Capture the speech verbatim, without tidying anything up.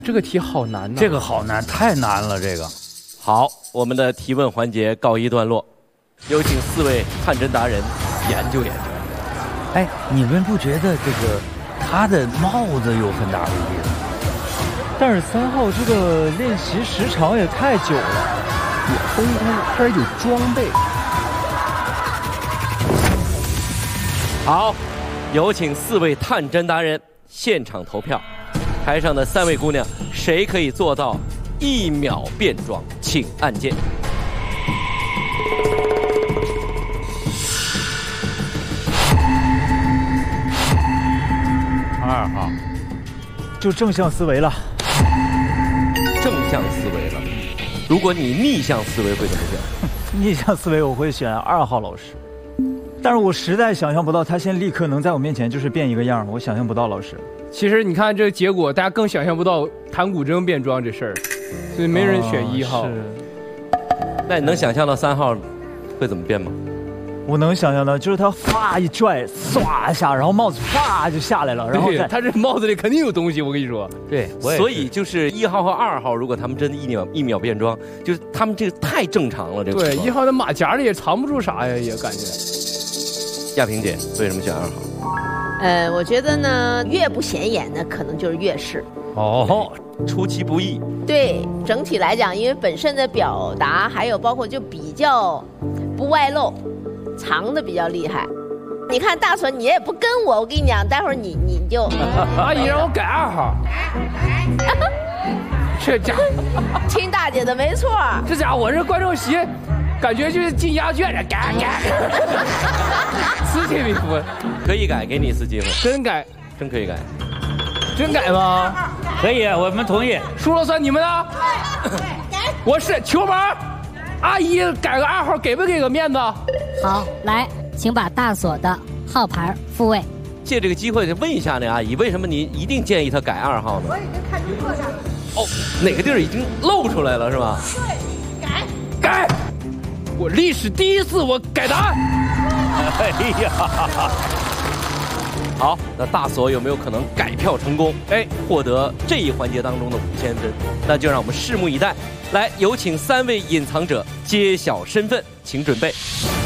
这个题好难呐、啊， 这个好难，太难了。这个好，我们的提问环节告一段落，有请四位探针达人研究研究。 哎，你们不觉得这个他的帽子有很大威力吗？ 但是三号这个练习时长也太久了，有风骨，还是有装备。 好，有请四位探针达人现场投票。台上的三位姑娘，谁可以做到一秒变装？请按键。 二号， 就正向思维了。 正向思维了。如果你逆向思维会怎么选？ 逆向思维我会选二号老师，但是我实在想象不到他现在立刻能在我面前就是变一个样，我想象不到老师。 其实你看这个结果，大家更想象不到弹古筝变装这事儿，所以没人选一号。 是。 那你能想象到三号会怎么变吗？ 我能想象到，就是他啪一拽，唰一下，然后帽子啪就下来了，然后他这帽子里肯定有东西，我跟你说。 对，所以就是一号和二号，如果他们真的一秒一秒变装，就是他们这个太正常了。这个对，一号的马甲里也藏不住啥呀，也感觉。 亚萍姐为什么选二号？ 呃，我觉得呢，越不显眼的可能就是越是。 哦，出其不意。 对，整体来讲，因为本身的表达还有包括就比较不外露。藏的比较厉害，你看大纯，你也不跟我，我跟你讲，待会儿你你就阿姨让我改二号，这家伙听大姐的没错， 这家伙我这观众席，感觉就是进鸭圈了，改改，此起彼伏， 可以改，给你一次机会， 真改， 真可以改， 真改吗？ 可以，我们同意， 输了算你们的，我是球盲。阿姨改个二号，给不给个面子？ 好，来，请把大锁的号牌复位。 借这个机会问一下那阿姨，为什么你一定建议她改二号呢？ 我已经看清课上了。 哦，哪个地儿已经露出来了是吧？ 对，改改。我历史第一次我改答案。 哎呀， 好，那大锁有没有可能改票成功？哎，获得这一环节当中的五千分？那就让我们拭目以待。来，有请三位隐藏者揭晓身份，请准备。